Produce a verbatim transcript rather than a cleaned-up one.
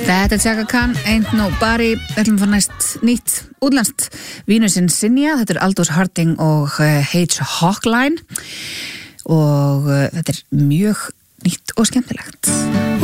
Þetta er Chaka Khan, Ain't Nobody. Við ætlum að fara næst nýtt útlenskt. Vínusinn Sinja, þetta er Aldous Harding og H. Hawkline og þetta er mjög nýtt og skemmtilegt.